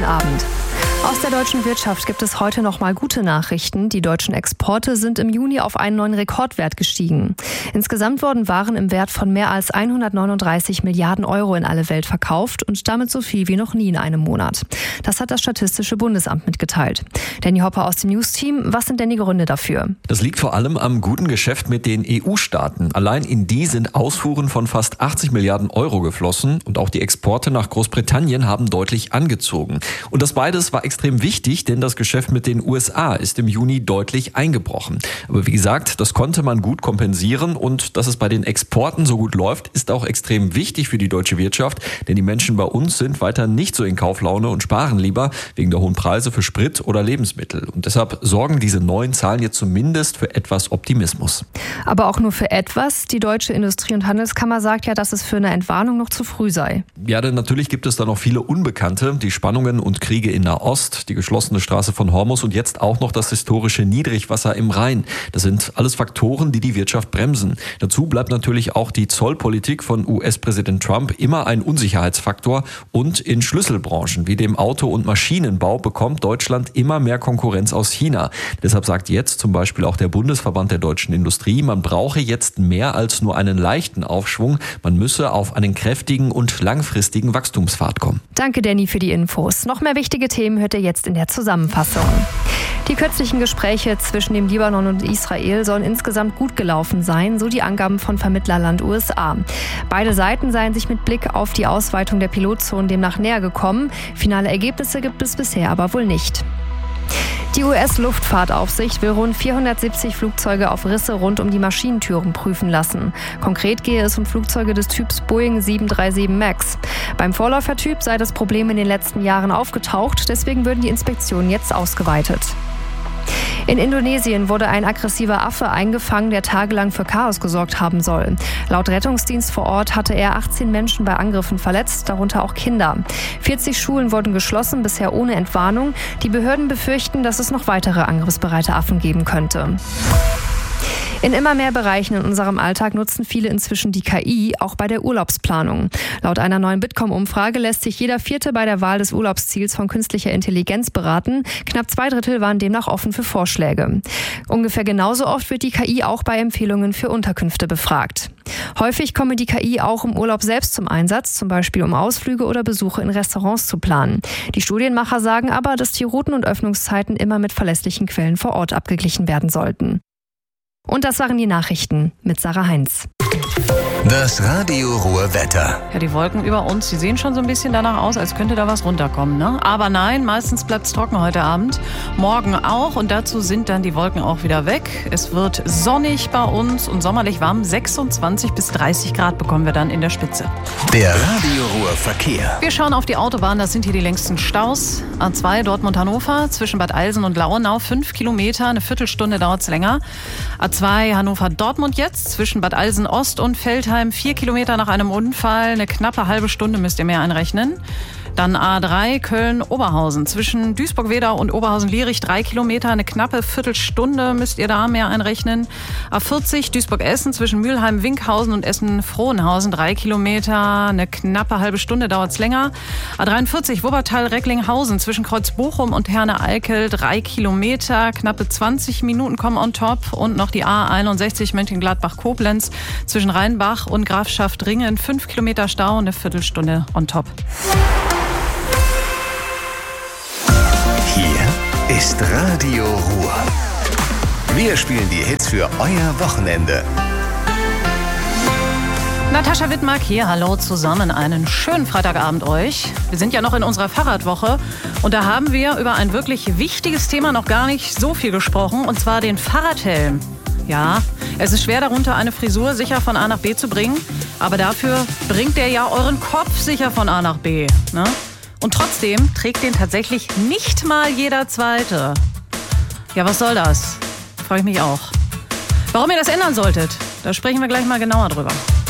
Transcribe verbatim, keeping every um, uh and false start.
guten Abend. Aus der deutschen Wirtschaft gibt es heute noch mal gute Nachrichten. Die deutschen Exporte sind im Juni auf einen neuen Rekordwert gestiegen. Insgesamt wurden Waren im Wert von mehr als hundertneununddreißig Milliarden Euro in alle Welt verkauft und damit so viel wie noch nie in einem Monat. Das hat das Statistische Bundesamt mitgeteilt. Danny Hopper aus dem News-Team, was sind denn die Gründe dafür? Das liegt vor allem am guten Geschäft mit den E U-Staaten. Allein in die sind Ausfuhren von fast achtzig Milliarden Euro geflossen und auch die Exporte nach Großbritannien haben deutlich angezogen. Und das beides war extrem wichtig, denn das Geschäft mit den U S A ist im Juni deutlich eingebrochen. Aber wie gesagt, das konnte man gut kompensieren und dass es bei den Exporten so gut läuft, ist auch extrem wichtig für die deutsche Wirtschaft, denn die Menschen bei uns sind weiter nicht so in Kauflaune und sparen lieber wegen der hohen Preise für Sprit oder Lebensmittel. Und deshalb sorgen diese neuen Zahlen jetzt zumindest für etwas Optimismus. Aber auch nur für etwas. Die Deutsche Industrie- und Handelskammer sagt ja, dass es für eine Entwarnung noch zu früh sei. Ja, denn natürlich gibt es da noch viele Unbekannte. Die Spannungen und Kriege in Nahost, die geschlossene Straße von Hormuz und jetzt auch noch das historische Niedrigwasser im Rhein. Das sind alles Faktoren, die die Wirtschaft bremsen. Dazu bleibt natürlich auch die Zollpolitik von U S-Präsident Trump immer ein Unsicherheitsfaktor. Und in Schlüsselbranchen wie dem Auto- und Maschinenbau bekommt Deutschland immer mehr Konkurrenz aus China. Deshalb sagt jetzt zum Beispiel auch der Bundesverband der deutschen Industrie, man brauche jetzt mehr als nur einen leichten Aufschwung. Man müsse auf einen kräftigen und langfristigen Wachstumspfad kommen. Danke, Danny, für die Infos. Noch mehr wichtige Themen hört ihr jetzt in der Zusammenfassung. Die kürzlichen Gespräche zwischen dem Libanon und Israel sollen insgesamt gut gelaufen sein, so die Angaben von Vermittlerland U S A. Beide Seiten seien sich mit Blick auf die Ausweitung der Pilotzonen demnach näher gekommen. Finale Ergebnisse gibt es bisher aber wohl nicht. Die U S-Luftfahrtaufsicht will rund vierhundertsiebzig Flugzeuge auf Risse rund um die Maschinentüren prüfen lassen. Konkret gehe es um Flugzeuge des Typs Boeing sieben drei sieben Max. Beim Vorläufertyp sei das Problem in den letzten Jahren aufgetaucht, deswegen würden die Inspektionen jetzt ausgeweitet. In Indonesien wurde ein aggressiver Affe eingefangen, der tagelang für Chaos gesorgt haben soll. Laut Rettungsdienst vor Ort hatte er achtzehn Menschen bei Angriffen verletzt, darunter auch Kinder. vierzig Schulen wurden geschlossen, bisher ohne Entwarnung. Die Behörden befürchten, dass es noch weitere angriffsbereite Affen geben könnte. In immer mehr Bereichen in unserem Alltag nutzen viele inzwischen die K I, auch bei der Urlaubsplanung. Laut einer neuen Bitkom-Umfrage lässt sich jeder Vierte bei der Wahl des Urlaubsziels von künstlicher Intelligenz beraten. Knapp zwei Drittel waren demnach offen für Vorschläge. Ungefähr genauso oft wird die K I auch bei Empfehlungen für Unterkünfte befragt. Häufig komme die K I auch im Urlaub selbst zum Einsatz, zum Beispiel um Ausflüge oder Besuche in Restaurants zu planen. Die Studienmacher sagen aber, dass die Routen und Öffnungszeiten immer mit verlässlichen Quellen vor Ort abgeglichen werden sollten. Und das waren die Nachrichten mit Sarah Heinz. Das Radio Ruhr Wetter. Ja, die Wolken über uns, die sehen schon so ein bisschen danach aus, als könnte da was runterkommen, ne? Aber nein, meistens bleibt es trocken heute Abend. Morgen auch und dazu sind dann die Wolken auch wieder weg. Es wird sonnig bei uns und sommerlich warm. sechsundzwanzig bis dreißig Grad bekommen wir dann in der Spitze. Der Radio Ruhr Verkehr. Wir schauen auf die Autobahn, das sind hier die längsten Staus. A zwei Dortmund-Hannover zwischen Bad Eilsen und Lauenau, fünf Kilometer, eine Viertelstunde dauert es länger. A zwei Hannover-Dortmund jetzt zwischen Bad Eilsen-Ost und Feldheim, vier Kilometer nach einem Unfall, eine knappe halbe Stunde müsst ihr mehr einrechnen. Dann A drei Köln-Oberhausen zwischen Duisburg-Wedau und Oberhausen-Lierich, drei Kilometer, eine knappe Viertelstunde müsst ihr da mehr einrechnen. A vierzig Duisburg-Essen zwischen Mülheim-Winkhausen und Essen-Frohnhausen, drei Kilometer, eine knappe halbe Stunde dauert es länger. A dreiundvierzig Wuppertal-Recklinghausen zwischen Kreuz-Bochum und Herne-Eickel, drei Kilometer, knappe zwanzig Minuten kommen on top. Und noch die A einundsechzig Mönchengladbach-Koblenz zwischen Rheinbach und Grafschaft-Ringen, fünf Kilometer Stau, eine Viertelstunde on top. Hier ist Radio Ruhr. Wir spielen die Hits für euer Wochenende. Natascha Wittmark hier, hallo zusammen, einen schönen Freitagabend euch. Wir sind ja noch in unserer Fahrradwoche und da haben wir über ein wirklich wichtiges Thema noch gar nicht so viel gesprochen, und zwar den Fahrradhelm. Ja, es ist schwer darunter eine Frisur sicher von A nach B zu bringen, aber dafür bringt der ja euren Kopf sicher von A nach B, ne? Und trotzdem trägt den tatsächlich nicht mal jeder Zweite. Ja, was soll das? Frage ich mich auch. Warum ihr das ändern solltet, da sprechen wir gleich mal genauer drüber.